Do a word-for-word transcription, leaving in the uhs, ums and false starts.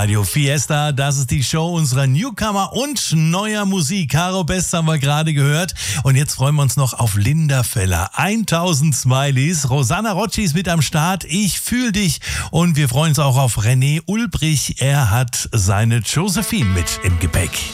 Radio Fiesta, das ist die Show unserer Newcomer und neuer Musik. Caro Best haben wir gerade gehört. Und jetzt freuen wir uns noch auf Linda Feller. tausend Smileys. Rosanna Rocci ist mit am Start. Ich fühl dich. Und wir freuen uns auch auf René Ulbrich. Er hat seine Josephine mit im Gepäck.